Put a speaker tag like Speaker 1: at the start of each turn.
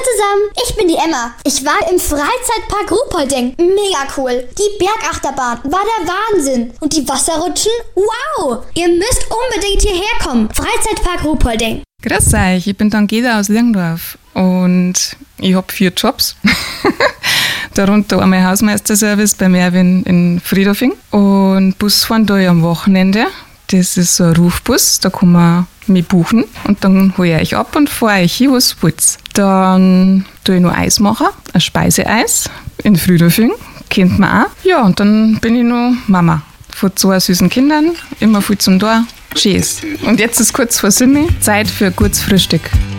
Speaker 1: zusammen, ich bin die Emma. Ich war im Freizeitpark Ruhpolding. Mega cool. Die Bergachterbahn war der Wahnsinn. Und die Wasserrutschen? Wow! Ihr müsst unbedingt hierher kommen. Freizeitpark Ruhpolding.
Speaker 2: Grüß euch, ich bin Dangeda aus Lirgendorf und ich habe 4 Jobs. Darunter einmal Hausmeisterservice bei Merwin in Friedhofing und Busfahren da am Wochenende. Das ist so ein Rufbus, da kann man mich buchen und dann hole ich euch ab und fahre euch hin, was wollt. Dann tue ich noch Eis machen, ein Speiseeis in Friedhofing, kennt man auch. Ja, und dann bin ich noch Mama von 2 süßen Kindern, immer viel zum Tor. Tschüss. Und jetzt ist kurz vor 7, Zeit für ein gutes Frühstück.